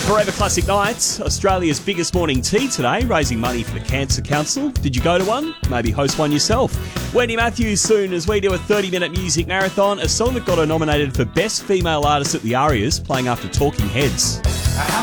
Forever Classic Nights, Australia's biggest morning tea today, raising money for the Cancer Council. Did you go to one? Maybe host one yourself. Wendy Matthews soon as we do a 30-minute music marathon, a song that got her nominated for Best Female Artist at the ARIAs, playing after Talking Heads.